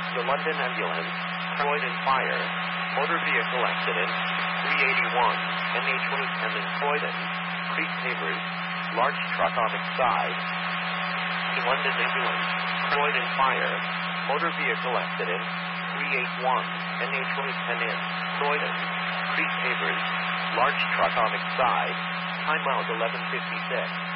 The London Ambulance, Croydon Fire, Motor Vehicle Accident, 381, NH1 in Croydon, Creek Pavers, Large Truck on its side. The London Ambulance, Croydon Fire, Motor Vehicle Accident, 381, NH1 in Croydon, Creek Pavers, Large Truck on its side. Time out 11:56.